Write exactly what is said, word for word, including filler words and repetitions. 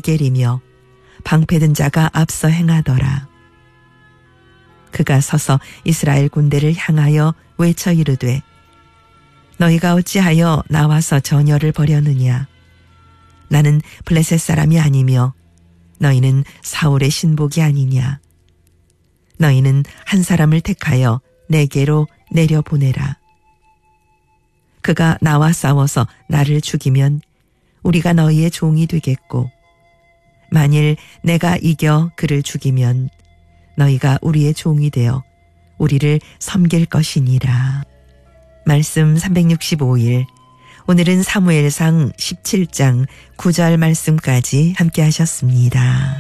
게리며 방패든 자가 앞서 행하더라. 그가 서서 이스라엘 군대를 향하여 외쳐 이르되 너희가 어찌하여 나와서 전열을 벌였느냐. 나는 블레셋 사람이 아니며 너희는 사울의 신복이 아니냐. 너희는 한 사람을 택하여 내게로 내려보내라. 그가 나와 싸워서 나를 죽이면 우리가 너희의 종이 되겠고 만일 내가 이겨 그를 죽이면 너희가 우리의 종이 되어 우리를 섬길 것이니라. 말씀 삼백육십오 일. 오늘은 사무엘상 십칠 장 구 절 말씀까지 함께 하셨습니다.